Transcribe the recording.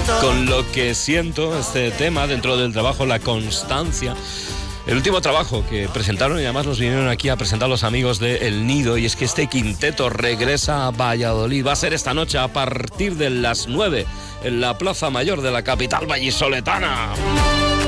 Con lo que siento, este tema dentro del trabajo La Constancia, el último trabajo que presentaron, y además nos vinieron aquí a presentar los amigos de El Nido, y es que este quinteto regresa a Valladolid. Va a ser esta noche a partir de las 9 en la Plaza Mayor de la capital vallisoletana.